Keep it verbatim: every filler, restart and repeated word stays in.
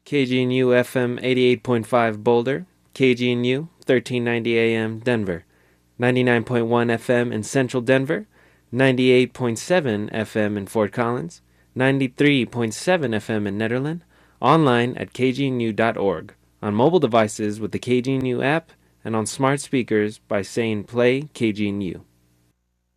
K G N U F M eighty-eight point five Boulder, K G N U thirteen ninety A M Denver, ninety-nine point one F M in Central Denver, ninety-eight point seven F M in Fort Collins, ninety-three point seven F M in Nederland, online at k g n u dot org, on mobile devices with the K G N U app, and on smart speakers by saying Play K G N U.